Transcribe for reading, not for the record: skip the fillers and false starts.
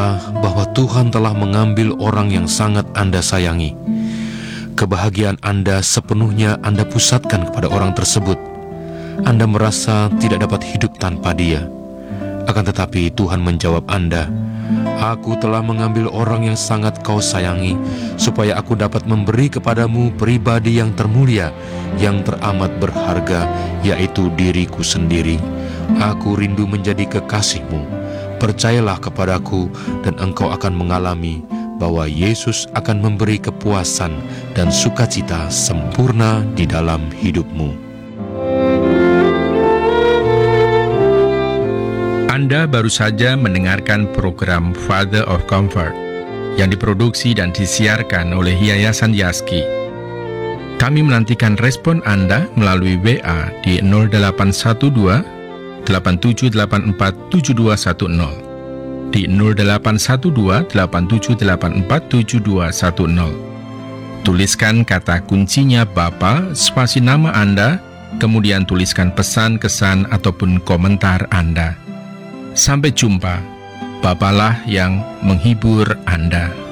bahwa Tuhan telah mengambil orang yang sangat Anda sayangi. Kebahagiaan Anda sepenuhnya Anda pusatkan kepada orang tersebut. Anda merasa tidak dapat hidup tanpa dia. Akan tetapi Tuhan menjawab Anda, "Aku telah mengambil orang yang sangat kau sayangi, supaya aku dapat memberi kepadamu pribadi yang termulia, yang teramat berharga, yaitu diriku sendiri. Aku rindu menjadi kekasihmu. Percayalah kepadaku, dan engkau akan mengalami bahwa Yesus akan memberi kepuasan dan sukacita sempurna di dalam hidupmu." Anda baru saja mendengarkan program Father of Comfort yang diproduksi dan disiarkan oleh Yayasan Yaski. Kami menantikan respon Anda melalui WA di 0812 8784 7210, di 0812 8784 7210. Tuliskan kata kuncinya Bapa, spasi nama Anda, kemudian tuliskan pesan, kesan, ataupun komentar Anda. Sampai jumpa. Bapalah yang menghibur Anda.